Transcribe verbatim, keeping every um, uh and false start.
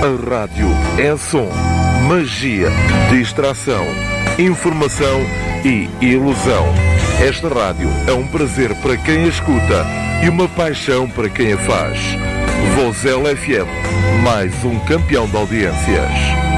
A rádio é som, magia, distração, informação e ilusão. Esta rádio é um prazer para quem a escuta e uma paixão para quem a faz. Vozela F M, mais um campeão de audiências.